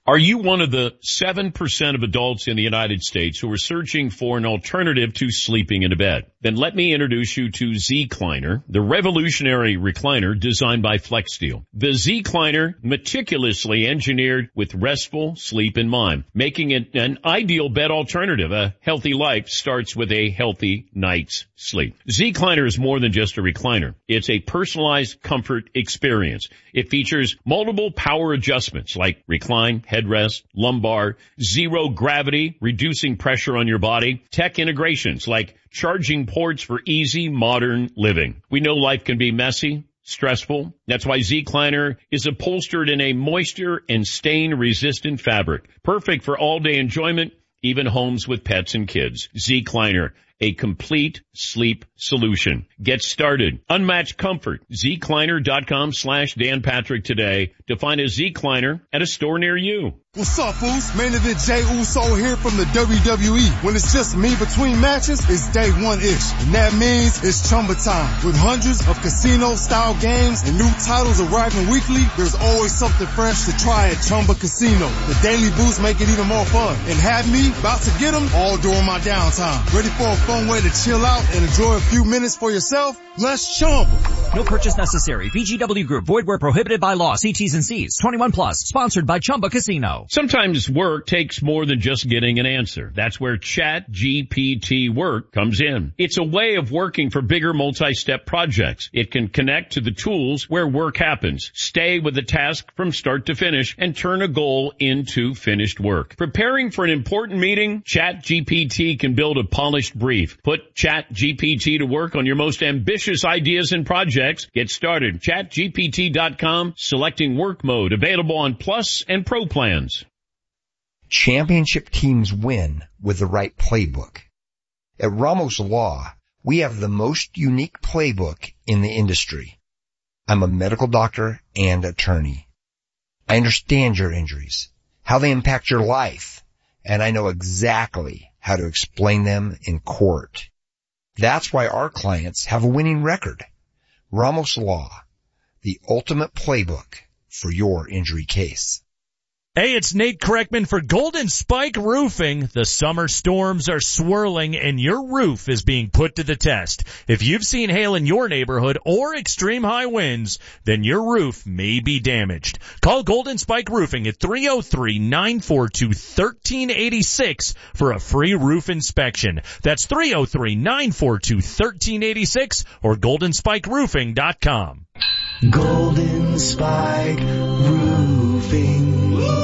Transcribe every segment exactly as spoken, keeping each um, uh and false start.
Are you one of the seven percent of adults in the United States who are searching for an alternative to sleeping in a bed? Then let me introduce you to Zecliner, the revolutionary recliner designed by FlexSteel. The Zecliner, meticulously engineered with restful sleep in mind, making it an ideal bed alternative. A healthy life starts with a healthy night's sleep. Zecliner is more than just a recliner. It's a personalized comfort experience. It features multiple power adjustments like recline, headrest, lumbar, zero gravity, reducing pressure on your body, tech integrations like charging ports for easy modern living. We know life can be messy, stressful. That's why Zecliner is upholstered in a moisture and stain resistant fabric, perfect for all day enjoyment, even homes with pets and kids. Zecliner, a complete sleep solution. Get started. Unmatched comfort. Zecliner.com slash Dan Patrick today to find a Zecliner at a store near you. What's up, fools? Main event Jey Uso here from the W W E. When it's just me between matches, it's day one-ish. And that means it's Chumba time. With hundreds of casino-style games and new titles arriving weekly, there's always something fresh to try at Chumba Casino. The daily boosts make it even more fun. And have me about to get them all during my downtime. Ready for a fun way to chill out and enjoy a few minutes for yourself? Let's Chumba. No purchase necessary. V G W Group. Void where prohibited by law. See T's and C's. twenty-one plus. Sponsored by Chumba Casino. Sometimes work takes more than just getting an answer. That's where Chat G P T Work comes in. It's a way of working for bigger multi-step projects. It can connect to the tools where work happens, stay with the task from start to finish, and turn a goal into finished work. Preparing for an important meeting? Chat G P T can build a polished brief. Put Chat G P T to work on your most ambitious ideas and projects. Get started. Chat G P T dot com, selecting work mode, available on Plus and Pro plans. Championship teams win with the right playbook. At Ramos Law, we have the most unique playbook in the industry. I'm a medical doctor and attorney. I understand your injuries, how they impact your life, and I know exactly how to explain them in court. That's why our clients have a winning record. Ramos Law, the ultimate playbook for your injury case. Hey, it's Nate Kreckman for Golden Spike Roofing. The summer storms are swirling and your roof is being put to the test. If you've seen hail in your neighborhood or extreme high winds, then your roof may be damaged. Call Golden Spike Roofing at three oh three, nine four two, one three eight six for a free roof inspection. That's three oh three, nine four two, one three eight six or golden spike roofing dot com. Golden Spike Roofing.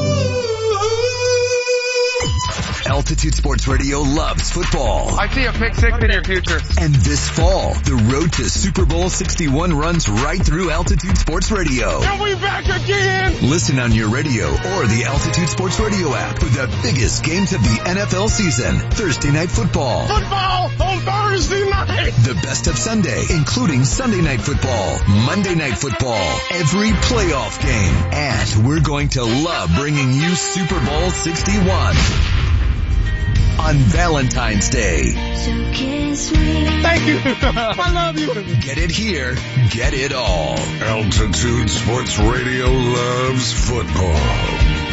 Altitude Sports Radio loves football. I see a pick six in your future. And this fall, the road to Super Bowl sixty-one runs right through Altitude Sports Radio. And we back again! Listen on your radio or the Altitude Sports Radio app for the biggest games of the N F L season. Thursday Night Football. Football on Thursday night! The best of Sunday, including Sunday Night Football, Monday Night Football, every playoff game. And we're going to love bringing you Super Bowl sixty-one. On Valentine's Day. Thank you. I love you. Get it here. Get it all. Altitude Sports Radio loves football.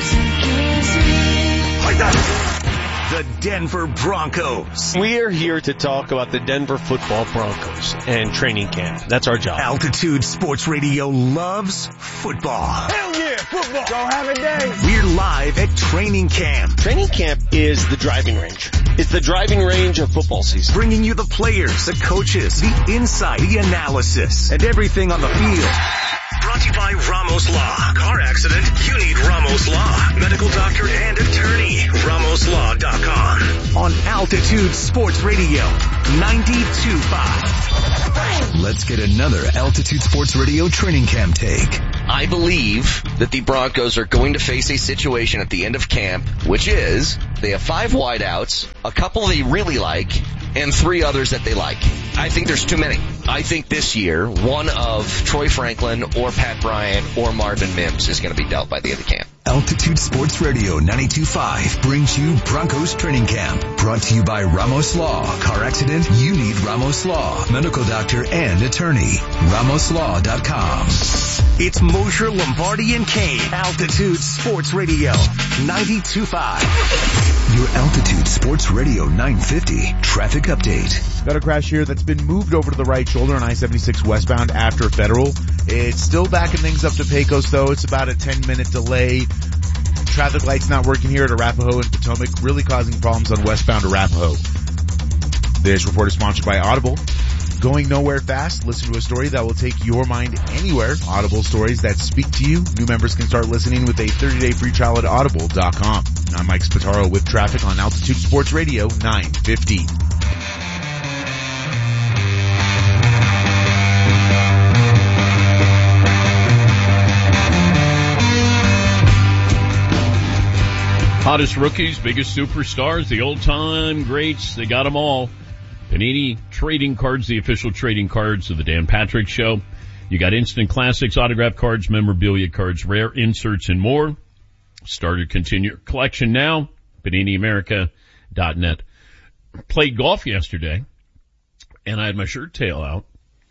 Like that. The Denver Broncos. We are here to talk about the Denver Football Broncos and training camp. That's our job. Altitude Sports Radio loves football. Hell yeah, football. Go have a day. We're live at training camp. Training camp is the driving range. It's the driving range of football season. Bringing you the players, the coaches, the insight, the analysis, and everything on the field. Brought to you by Ramos Law. Car accident? You need Ramos Law. Medical doctor and attorney. Ramos Law dot com. On Altitude Sports Radio, ninety-two point five. Let's get another Altitude Sports Radio training camp take. I believe that the Broncos are going to face a situation at the end of camp, which is they have five wideouts, a couple they really like, and three others that they like. I think there's too many. I think this year, one of Troy Franklin or Pat Bryant or Marvin Mims is going to be dealt by the end of camp. Altitude Sports Radio ninety-two point five brings you Broncos Training Camp. Brought to you by Ramos Law. Car accident? You need Ramos Law. Medical doctor and attorney. Ramos Law dot com. It's Mosher, Lombardi, and Kane. Altitude Sports Radio ninety-two point five. Your Altitude Sports Radio nine fifty traffic update. Got a crash here that's been moved over to the right shoulder on I seventy-six westbound after Federal. It's still backing things up to Pecos though. It's about a ten minute delay. Traffic lights not working here at Arapahoe and Potomac, really causing problems on westbound Arapahoe. This report is sponsored by Audible. Going nowhere fast? Listen to a story that will take your mind anywhere. Audible stories that speak to you. New members can start listening with a thirty day free trial at audible dot com. I'm Mike Spataro with traffic on Altitude Sports Radio nine fifty. Hottest rookies, biggest superstars, the old-time greats, they got them all. Panini Trading Cards, the official trading cards of the Dan Patrick Show. You got instant classics, autograph cards, memorabilia cards, rare inserts, and more. Start or continue your collection now. Panini America dot net. Played golf yesterday, and I had my shirt tail out,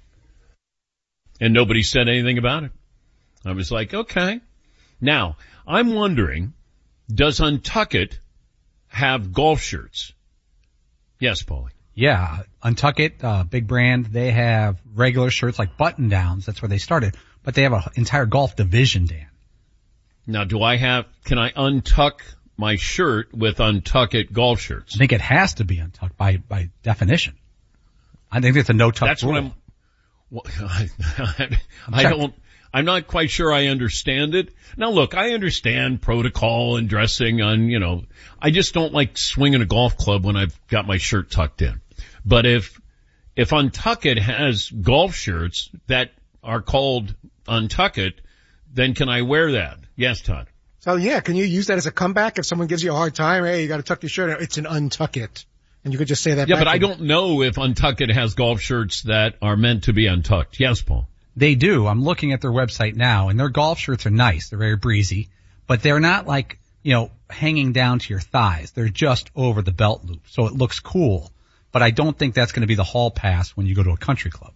and nobody said anything about it. I was like, okay. Now, I'm wondering, does Untuckit have golf shirts? Yes, Paulie. Yeah, Untuckit, uh, big brand. They have regular shirts like button downs. That's where they started. But they have an entire golf division, Dan. Now, do I have, can I untuck my shirt with Untuckit golf shirts? I think it has to be untucked by, by definition. I think it's a no-tuck That's rule. what I'm, well, I, I don't, I'm not quite sure I understand it. Now look, I understand protocol and dressing on, you know, I just don't like swinging a golf club when I've got my shirt tucked in. But if, if Untuckit has golf shirts that are called Untuckit, then can I wear that? Yes, Todd. So yeah, can you use that as a comeback if someone gives you a hard time? Hey, you gotta tuck your shirt in. It's an Untuckit. And you could just say that Yeah, back but I them. don't know if Untuckit has golf shirts that are meant to be untucked. Yes, Paul. They do. I'm looking at their website now, and their golf shirts are nice. They're very breezy, but they're not like, you know, hanging down to your thighs. They're just over the belt loop, so it looks cool. But I don't think that's going to be the hall pass when you go to a country club.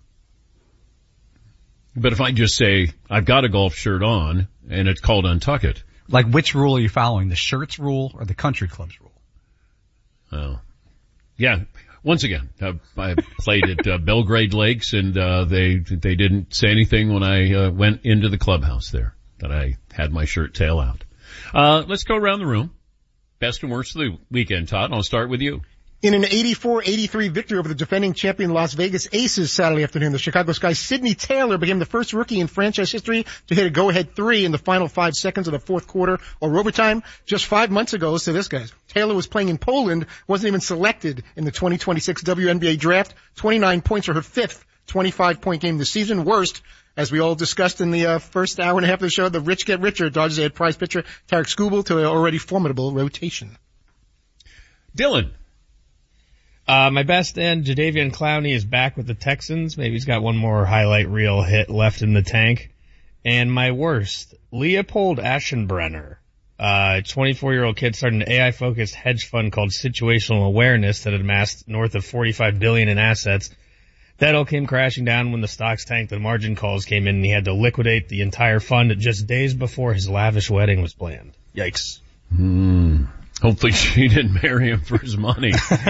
But if I just say, I've got a golf shirt on, and it's called Untuckit. Like, which rule are you following, the shirts rule or the country club's rule? Oh. Yeah. Once again, uh, I played at uh, Belgrade Lakes, and uh, they they didn't say anything when I uh, went into the clubhouse there that I had my shirt tail out. Uh, let's go around the room. Best and worst of the weekend, Todd. I'll start with you. In an eighty-four eighty-three victory over the defending champion Las Vegas Aces Saturday afternoon, the Chicago Sky's Sidney Taylor became the first rookie in franchise history to hit a go-ahead three in the final five seconds of the fourth quarter or overtime. Just five months ago, so this guy, Taylor was playing in Poland, wasn't even selected in the twenty twenty-six W N B A draft. twenty-nine points for her fifth twenty-five point game this season. Worst, as we all discussed in the uh, first hour and a half of the show, the rich get richer. Dodgers add prize pitcher Tarek Skubal to their already formidable rotation. Dylan. Uh, my best end, Jadeveon Clowney is back with the Texans. Maybe he's got one more highlight reel hit left in the tank. And my worst, Leopold Aschenbrenner, uh, twenty-four-year-old kid started an A I-focused hedge fund called Situational Awareness that had amassed north of forty-five billion dollars in assets. That all came crashing down when the stocks tanked, the margin calls came in, and he had to liquidate the entire fund just days before his lavish wedding was planned. Yikes. Hmm. Hopefully she didn't marry him for his money.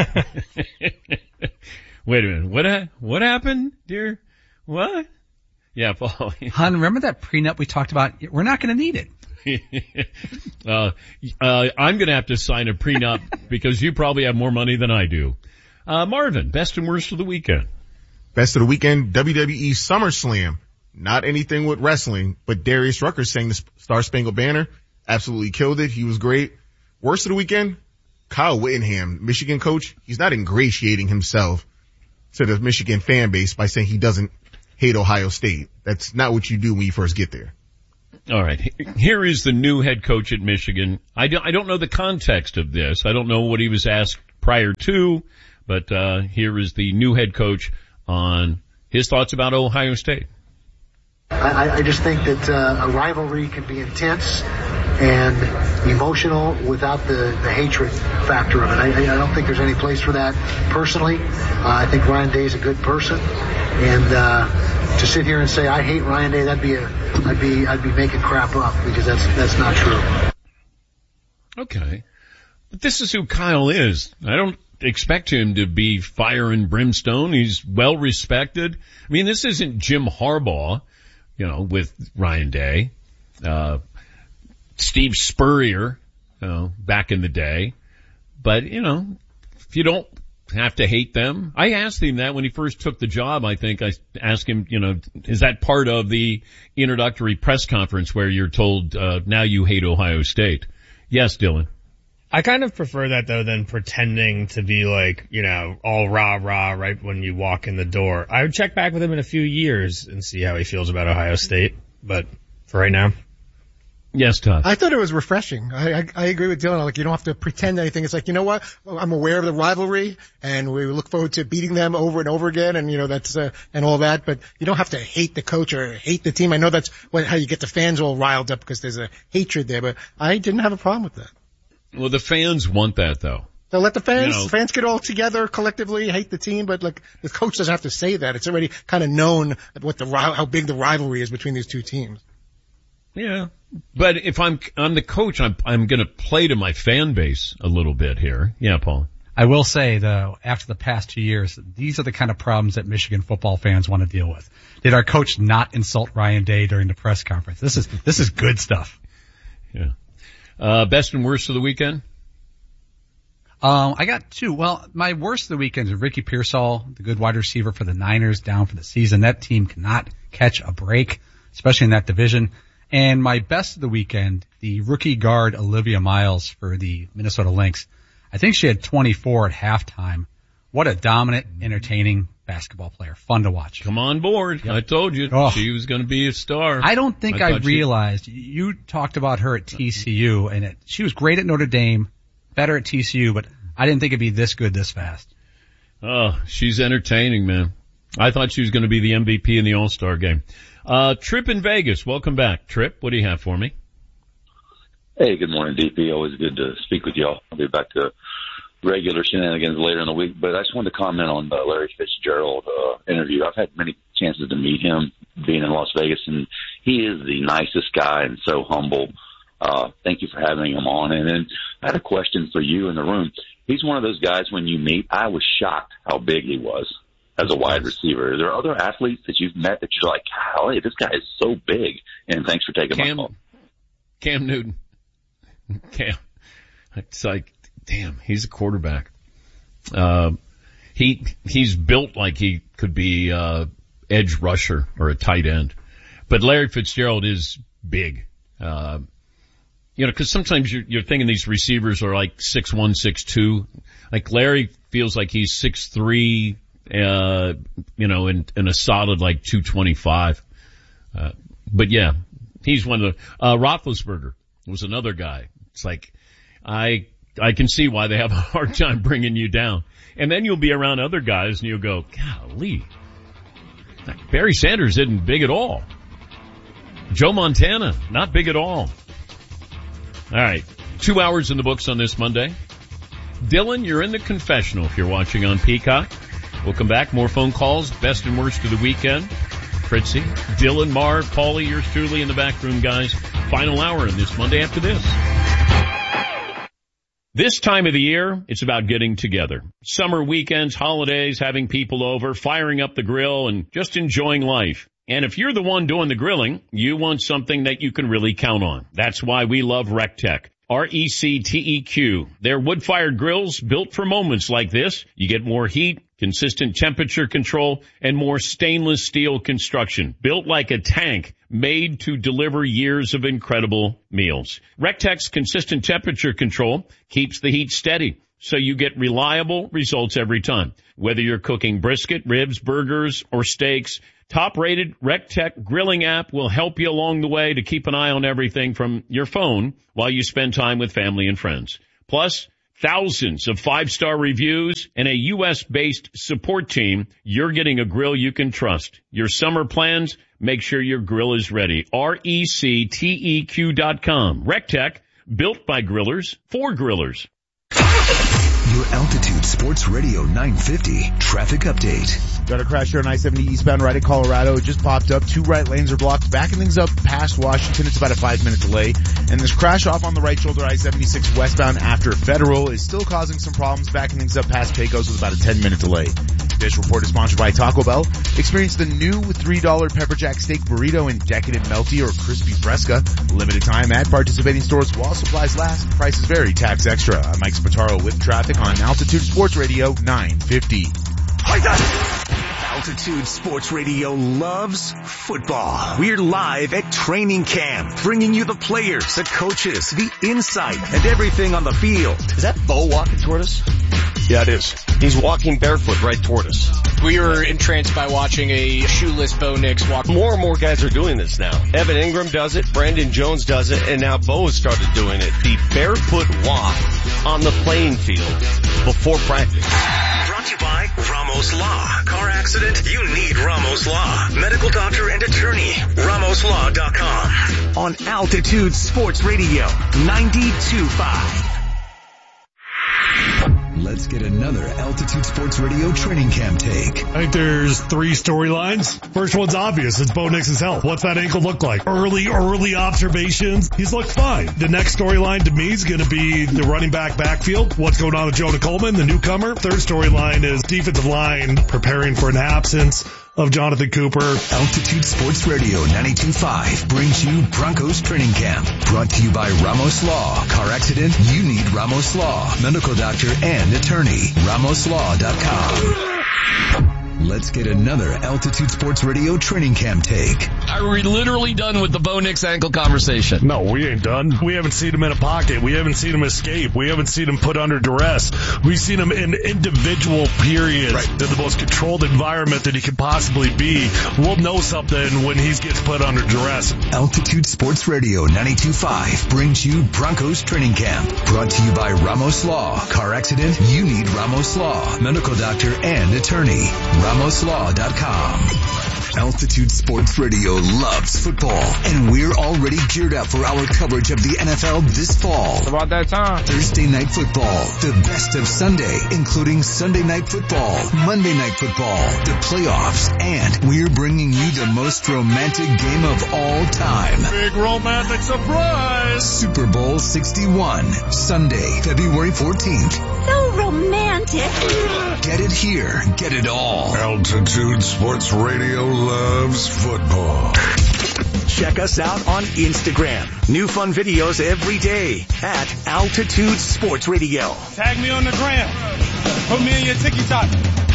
Wait a minute. What ha- what happened, dear? What? Yeah, Paul. Hon, remember that prenup we talked about? We're not going to need it. uh, uh, I'm going to have to sign a prenup because you probably have more money than I do. Uh, Marvin, best and worst of the weekend. Best of the weekend, W W E SummerSlam. Not anything with wrestling, but Darius Rucker sang the Star Spangled Banner. Absolutely killed it. He was great. Worst of the weekend, Kyle Whittingham, Michigan coach. He's not ingratiating himself to the Michigan fan base by saying he doesn't hate Ohio State. That's not what you do when you first get there. All right. Here is the new head coach at Michigan. I don't, I don't know the context of this. I don't know what he was asked prior to, but uh here is the new head coach on his thoughts about Ohio State. I, I just think that uh, a rivalry can be intense. and emotional without the, the hatred factor of it. I, I don't think there's any place for that personally. Uh, I think Ryan Day is a good person, and uh, to sit here and say I hate Ryan Day, that'd be a, I'd be I'd be making crap up, because that's that's not true. Okay, but this is who Kyle is. I don't expect him to be fire and brimstone. He's well respected. I mean, this isn't Jim Harbaugh, you know, with Ryan Day, uh, Steve Spurrier, you know, back in the day. But, you know, if you don't have to hate them. I asked him that when he first took the job. I think I asked him, you know, is that part of the introductory press conference where you're told, uh, now you hate Ohio State? Yes, Dylan. I kind of prefer that though than pretending to be like, you know, all rah rah right when you walk in the door. I would check back with him in a few years and see how he feels about Ohio State. But for right now. Yes, Todd. I thought it was refreshing. I, I, I agree with Dylan. Like, you don't have to pretend anything. It's like, you know what? I'm aware of the rivalry, and we look forward to beating them over and over again, and, you know, that's, uh, and all that, but you don't have to hate the coach or hate the team. I know that's what, how you get the fans all riled up, because there's a hatred there, but I didn't have a problem with that. Well, the fans want that, though. So let the fans, you know, fans get all together collectively, hate the team, but like, the coach doesn't have to say that. It's already kind of known what the, how big the rivalry is between these two teams. Yeah. But if I'm, I'm the coach, I'm, I'm gonna play to my fan base a little bit here. Yeah, Paul. I will say though, after the past two years, these are the kind of problems that Michigan football fans want to deal with. Did our coach not insult Ryan Day during the press conference? This is, this is good stuff. Yeah. Uh, best and worst of the weekend? Um, I got two. Well, my worst of the weekend is Ricky Pearsall, the good wide receiver for the Niners, down for the season. That team cannot catch a break, especially in that division. And my best of the weekend, the rookie guard Olivia Miles for the Minnesota Lynx. I think she had twenty-four at halftime. What a dominant, entertaining basketball player. Fun to watch. Come on board. Yep. I told you oh. she was going to be a star. I don't think I, I realized. She... You talked about her at T C U, and it, she was great at Notre Dame, better at T C U, but I didn't think it'd be this good this fast. Oh, she's entertaining, man. I thought she was going to be the M V P in the All-Star game. Uh, Trip in Vegas. Welcome back. Trip, what do you have for me? Hey, good morning, D P. Always good to speak with y'all. I'll be back to regular shenanigans later in the week, but I just wanted to comment on the Larry Fitzgerald uh, interview. I've had many chances to meet him being in Las Vegas, and he is the nicest guy and so humble. Uh, thank you for having him on. And then I had a question for you in the room. He's one of those guys when you meet, I was shocked how big he was as a wide receiver. Are there other athletes that you've met that you're like, golly, this guy is so big? And thanks for taking Cam, my call. Cam Newton. Cam. It's like, damn, he's a quarterback. Uh, he, he's built like he could be, uh, edge rusher or a tight end. But Larry Fitzgerald is big. Uh, you know, cause sometimes you're, you're thinking these receivers are like six one, six two. Like Larry feels like he's six three, uh, you know, in, in a solid like two twenty-five. Uh, but yeah, he's one of the, uh, Roethlisberger was another guy. It's like, I, I can see why they have a hard time bringing you down. And then you'll be around other guys and you'll go, golly, Barry Sanders isn't big at all. Joe Montana, not big at all. All right. Two hours in the books on this Monday. Dylan, you're in the confessional if you're watching on Peacock. We'll come back. More phone calls. Best and worst of the weekend. Fritzy, Dylan, Marv, Paulie, yours truly in the back room, guys. Final hour in this Monday after this. This time of the year, it's about getting together. Summer weekends, holidays, having people over, firing up the grill, and just enjoying life. And if you're the one doing the grilling, you want something that you can really count on. That's why we love RecTech. R E C T E Q. They're wood-fired grills built for moments like this. You get more heat, consistent temperature control, and more stainless steel construction. Built like a tank, made to deliver years of incredible meals. RecTech's consistent temperature control keeps the heat steady, so you get reliable results every time. Whether you're cooking brisket, ribs, burgers, or steaks, top-rated RecTech grilling app will help you along the way to keep an eye on everything from your phone while you spend time with family and friends. Plus, thousands of five-star reviews and a U S-based support team. You're getting a grill you can trust. Your summer plans make sure your grill is ready. R E C T E Q dot com. RecTech, built by grillers for grillers. Your Altitude Sports Radio nine fifty traffic update. Got a crash here on I seventy eastbound right at Colorado. It just popped up. Two right lanes are blocked. Backing things up past Washington. It's about a five minute delay. And this crash off on the right shoulder I seventy-six westbound after Federal is still causing some problems. Backing things up past Pecos with about a ten minute delay. This report is sponsored by Taco Bell. Experience the new three dollar Pepper Jack Steak Burrito in Decadent Melty or Crispy Fresca. Limited time at participating stores while supplies last. Prices vary. Tax extra. I'm Mike Spataro with traffic on Altitude Sports Radio nine fifty. Altitude Sports Radio loves football. We're live at training camp, bringing you the players, the coaches, the insight, and everything on the field. Is that Bo walking toward us? Yeah, it is. He's walking barefoot right toward us. We were entranced by watching a shoeless Bo Nix walk. More and more guys are doing this now. Evan Ingram does it, Brandon Jones does it, and now Bo has started doing it. The barefoot walk on the playing field before practice. Brought to you by Ramos Law. Car accident? You need Ramos Law. Medical doctor and attorney. Ramos Law dot com. On Altitude Sports Radio ninety-two point five. Let's get another Altitude Sports Radio training camp take. I think there's three storylines. First one's obvious. It's Bo Nix's health. What's that ankle look like? Early, early observations. He's looked fine. The next storyline to me is going to be the running back backfield. What's going on with Jonah Coleman, the newcomer? Third storyline is defensive line preparing for an absence of Jonathan Cooper. Altitude Sports Radio ninety-two point five brings you Broncos Training Camp. Brought to you by Ramos Law. Car accident? You need Ramos Law. Medical doctor and attorney. Ramos Law dot com. Let's get another Altitude Sports Radio training camp take. Are we literally done with the Bo Nix ankle conversation? No, we ain't done. We haven't seen him in a pocket. We haven't seen him escape. We haven't seen him put under duress. We've seen him in individual periods right. in the most controlled environment that he could possibly be. We'll know something when he gets put under duress. Altitude Sports Radio ninety-two point five brings you Broncos Training Camp. Brought to you by Ramos Law. Car accident? You need Ramos Law. Medical doctor and attorney. Ramos Law dot com. Altitude Sports Radio loves football, and we're already geared up for our coverage of the N F L this fall. It's about that time. Thursday Night Football, the best of Sunday, including Sunday Night Football, Monday Night Football, the playoffs, and we're bringing you the most romantic game of all time. Big romantic surprise! Super Bowl sixty-one, Sunday, February fourteenth. So romantic. Get it here, get it all. Altitude Sports Radio loves football. Check us out on Instagram. New fun videos every day at Altitude Sports Radio. Tag me on the gram. Put me in your TikTok.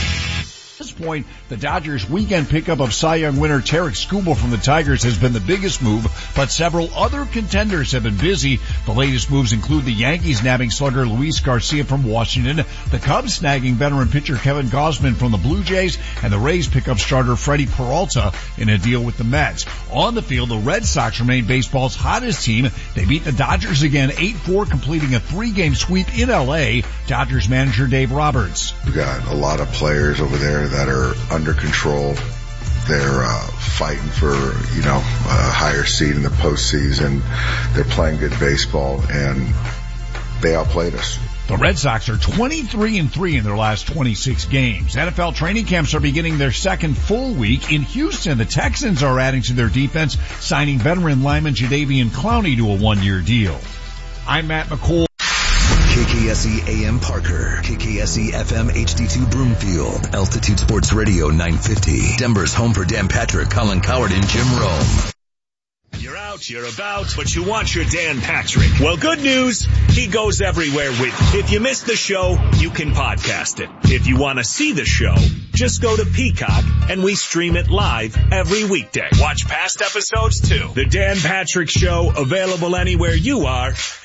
At this point, the Dodgers' weekend pickup of Cy Young winner Tarek Skubal from the Tigers has been the biggest move, but several other contenders have been busy. The latest moves include the Yankees nabbing slugger Luis Garcia from Washington, the Cubs snagging veteran pitcher Kevin Gausman from the Blue Jays, and the Rays pickup starter Freddie Peralta in a deal with the Mets. On the field, the Red Sox remain baseball's hottest team. They beat the Dodgers again eight four, completing a three-game sweep in L A. Dodgers manager Dave Roberts. We've got a lot of players over there that are under control. They're uh, fighting for, you know, a higher seed in the postseason. They're playing good baseball, and they outplayed us. The Red Sox are twenty-three and three in their last twenty-six games. N F L training camps are beginning their second full week. In Houston, the Texans are adding to their defense, signing veteran lineman Jadeveon Clowney to a one-year deal. I'm Matt McCoy. K K S E A M Parker, K K S E F M H D two Broomfield, Altitude Sports Radio nine fifty, Denver's home for Dan Patrick, Colin Coward, and Jim Rome. You're out, you're about, but you want your Dan Patrick. Well, good news, he goes everywhere with you. If you missed the show, you can podcast it. If you want to see the show, just go to Peacock, and we stream it live every weekday. Watch past episodes, too. The Dan Patrick Show, available anywhere you are.